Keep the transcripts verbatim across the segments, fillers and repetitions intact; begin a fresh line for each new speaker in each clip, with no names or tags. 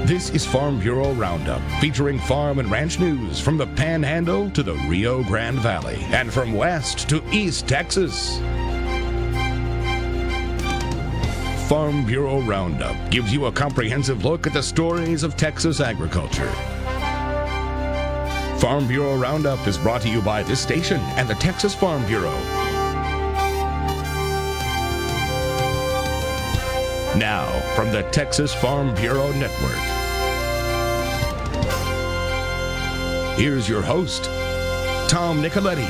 This is Farm Bureau Roundup, featuring farm and ranch news from the Panhandle to the Rio Grande Valley, and from West to East Texas. Farm Bureau Roundup gives you a comprehensive look at the stories of Texas agriculture. Farm Bureau Roundup is brought to you by this station and the Texas Farm Bureau. Now, from the Texas Farm Bureau Network, here's your host, Tom Nicoletti.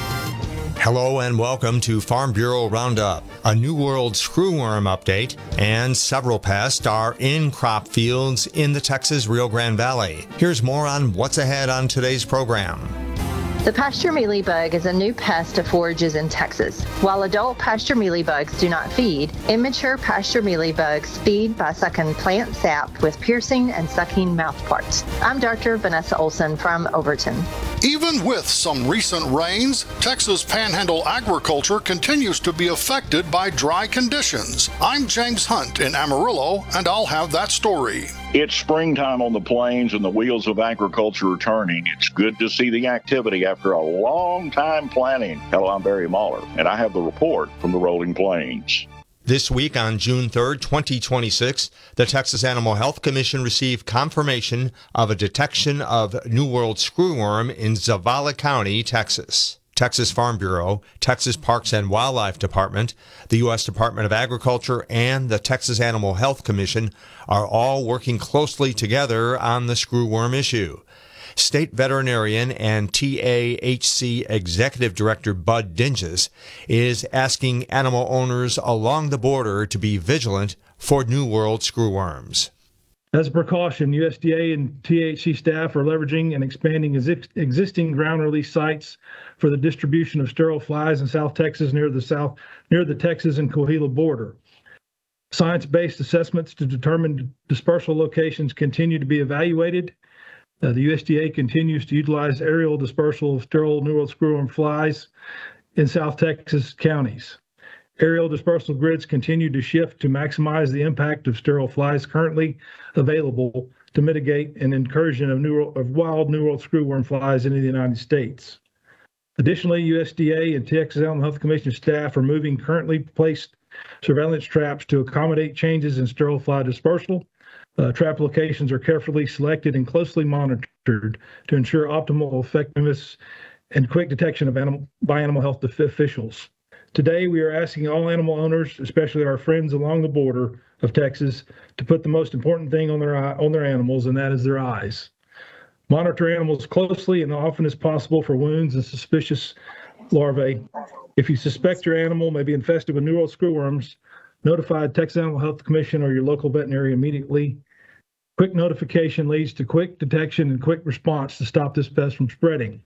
Hello and welcome to Farm Bureau Roundup. A New World screwworm update, and several pests are in crop fields in the Texas Rio Grande Valley. Here's more on what's ahead on today's program.
The pasture mealybug is a new pest of forages in Texas. While adult pasture mealybugs do not feed, immature pasture mealybugs feed by sucking plant sap with piercing and sucking mouthparts. I'm Doctor Vanessa Olson from Overton.
Even with some recent rains, Texas Panhandle agriculture continues to be affected by dry conditions. I'm James Hunt in Amarillo, and I'll have that story.
It's springtime on the plains and the wheels of agriculture are turning. It's good to see the activity after a long time planning. Hello, I'm Barry Mahler, and I have the report from the Rolling Plains.
This week on June third, twenty twenty-six, the Texas Animal Health Commission received confirmation of a detection of New World screwworm in Zavala County, Texas. Texas Farm Bureau, Texas Parks and Wildlife Department, the U S Department of Agriculture, and the Texas Animal Health Commission are all working closely together on the screwworm issue. State veterinarian and T A H C Executive Director Bud Dinges is asking animal owners along the border to be vigilant for New World screwworms.
As a precaution, U S D A and T A H C staff are leveraging and expanding existing ground release sites for the distribution of sterile flies in South Texas near the South, near the Texas and Coahuila border. Science-based assessments to determine dispersal locations continue to be evaluated. Uh, the U S D A continues to utilize aerial dispersal of sterile New World screwworm flies in South Texas counties. Aerial dispersal grids continue to shift to maximize the impact of sterile flies currently available to mitigate an incursion of, new, of wild New World screwworm flies into the United States. Additionally, U S D A and Texas Animal Health Commission staff are moving currently placed surveillance traps to accommodate changes in sterile fly dispersal. Uh, trap locations are carefully selected and closely monitored to ensure optimal effectiveness and quick detection of animal by animal health officials. Today, we are asking all animal owners, especially our friends along the border of Texas, to put the most important thing on their eye, on their animals, and that is their eyes. Monitor animals closely and often as possible for wounds and suspicious larvae. If you suspect your animal may be infested with New World screwworms, notify Texas Animal Health Commission or your local veterinarian immediately. Quick notification leads to quick detection and quick response to stop this pest from spreading.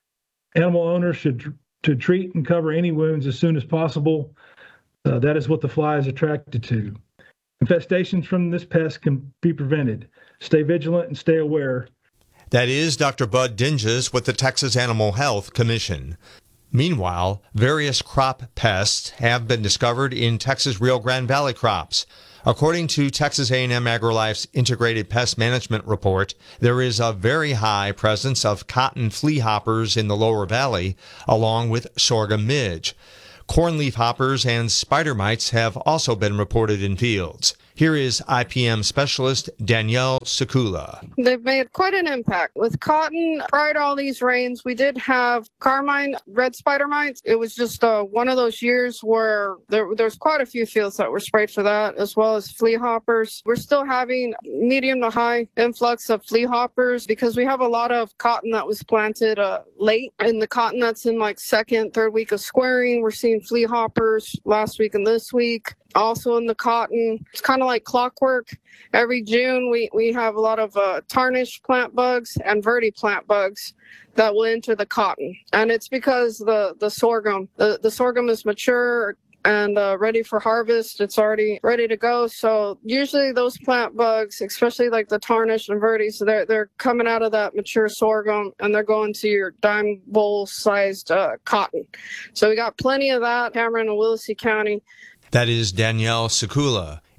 Animal owners should to treat and cover any wounds as soon as possible. Uh, that is what the fly is attracted to. Infestations from this pest can be prevented. Stay vigilant and stay aware.
That is Doctor Bud Dinges with the Texas Animal Health Commission. Meanwhile, various crop pests have been discovered in Texas Rio Grande Valley crops. According to Texas A and M AgriLife's Integrated Pest Management Report, there is a very high presence of cotton flea hoppers in the lower valley, along with sorghum midge. Corn leaf hoppers and spider mites have also been reported in fields. Here is I P M specialist Danielle Sekula.
They've made quite an impact. With cotton, prior to all these rains, we did have carmine red spider mites. It was just uh, one of those years where there, there's quite a few fields that were sprayed for that, as well as flea hoppers. We're still having medium to high influx of flea hoppers because we have a lot of cotton that was planted uh, late. And the cotton that's in like second, third week of squaring, we're seeing flea hoppers last week and this week. Also in the cotton, it's kind of like clockwork. Every June, we, we have a lot of uh, tarnished plant bugs and verdi plant bugs that will enter the cotton. And it's because the, the sorghum, the, the sorghum is mature and uh, ready for harvest. It's already ready to go. So usually those plant bugs, especially like the tarnished and verdes, they're, they're coming out of that mature sorghum and they're going to your dime bowl sized uh, cotton. So we got plenty of that, Cameron and Willacy County.
That is Danielle Sekula.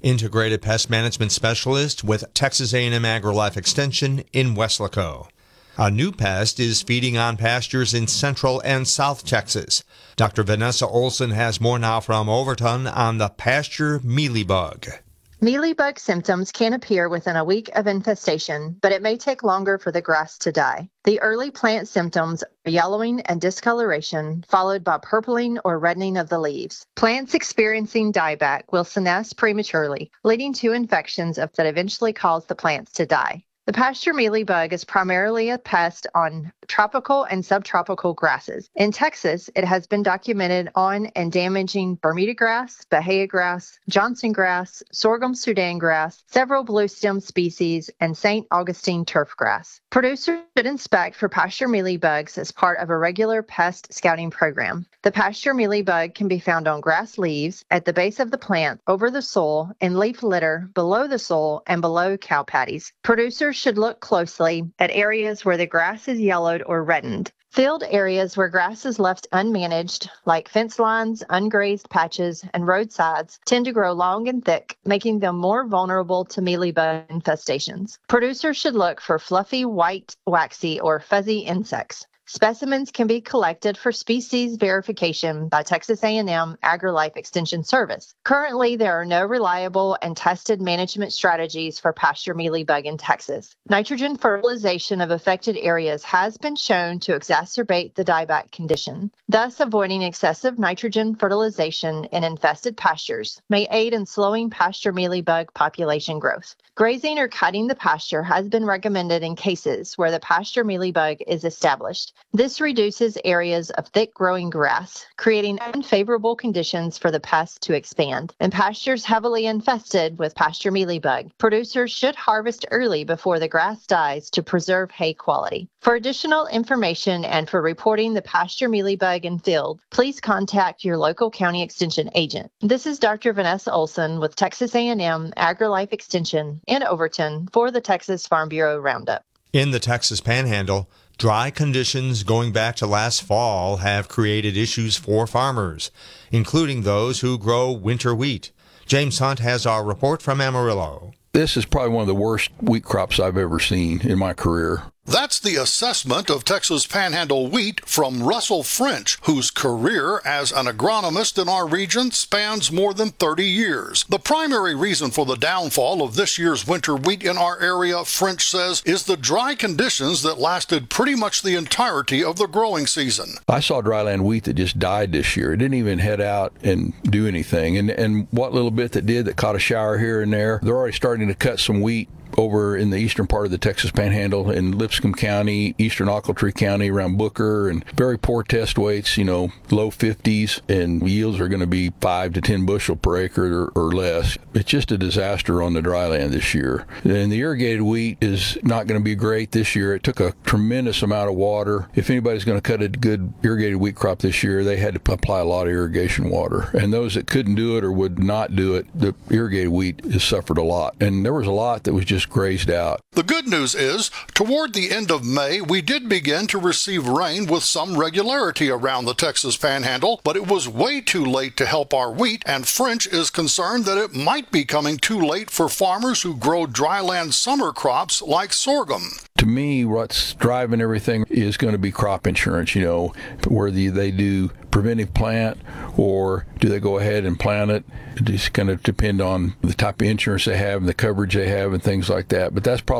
integrated pest management specialist with Texas A and M AgriLife Extension in Weslaco. A new pest is feeding on pastures in Central and South Texas. Doctor Vanessa Olson has more now from Overton on the pasture mealybug.
Mealybug symptoms can appear within a week of infestation, but it may take longer for the grass to die. The early plant symptoms are yellowing and discoloration, followed by purpling or reddening of the leaves. Plants experiencing dieback will senesce prematurely, leading to infections that eventually cause the plants to die. The pasture mealybug is primarily a pest on tropical and subtropical grasses. In Texas, it has been documented on and damaging Bermuda grass, Bahia grass, Johnson grass, sorghum Sudan grass, several bluestem species, and Saint Augustine turf grass. Producers should inspect for pasture mealybugs as part of a regular pest scouting program. The pasture mealybug can be found on grass leaves, at the base of the plant, over the soil, in leaf litter, below the soil, and below cow patties. Producers should look closely at areas where the grass is yellowed or reddened. Field areas where grass is left unmanaged, like fence lines, ungrazed patches, and roadsides, tend to grow long and thick, making them more vulnerable to mealybug infestations. Producers should look for fluffy, white, waxy, or fuzzy insects. Specimens can be collected for species verification by Texas A and M AgriLife Extension Service. Currently, there are no reliable and tested management strategies for pasture mealybug in Texas. Nitrogen fertilization of affected areas has been shown to exacerbate the dieback condition. Thus, avoiding excessive nitrogen fertilization in infested pastures may aid in slowing pasture mealybug population growth. Grazing or cutting the pasture has been recommended in cases where the pasture mealybug is established. This reduces areas of thick-growing grass, creating unfavorable conditions for the pest to expand. In pastures heavily infested with pasture mealybug, producers should harvest early before the grass dies to preserve hay quality. For additional information and for reporting the pasture mealybug in field, please contact your local county extension agent. This is Doctor Vanessa Olson with Texas A and M AgriLife Extension in Overton for the Texas Farm Bureau Roundup.
In the Texas Panhandle, dry conditions going back to last fall have created issues for farmers, including those who grow winter wheat. James Hunt has our report from Amarillo.
This is probably one of the worst wheat crops I've ever seen in my career.
That's the assessment of Texas Panhandle wheat from Russell French, whose career as an agronomist in our region spans more than thirty years. The primary reason for the downfall of this year's winter wheat in our area, French says, is the dry conditions that lasted pretty much the entirety of the growing season.
I saw dryland wheat that just died this year. It didn't even head out and do anything. And, and what little bit that did that caught a shower here and there, they're already starting to cut some wheat over in the eastern part of the Texas Panhandle in Lipscomb County, eastern Ochiltree County, around Booker, and very poor test weights, you know, low fifties, and yields are going to be five to ten bushel per acre or, or less. It's just a disaster on the dryland this year. And the irrigated wheat is not going to be great this year. It took a tremendous amount of water. If anybody's going to cut a good irrigated wheat crop this year, they had to apply a lot of irrigation water. And those that couldn't do it or would not do it, the irrigated wheat has suffered a lot. And there was a lot that was just grazed out.
The good news is, toward the end of May, we did begin to receive rain with some regularity around the Texas Panhandle, but it was way too late to help our wheat, and French is concerned that it might be coming too late for farmers who grow dryland summer crops like sorghum.
To me, what's driving everything is going to be crop insurance, you know, whether they do preventive plant or do they go ahead and plant it. It's going to depend on the type of insurance they have and the coverage they have and things like that. But that's probably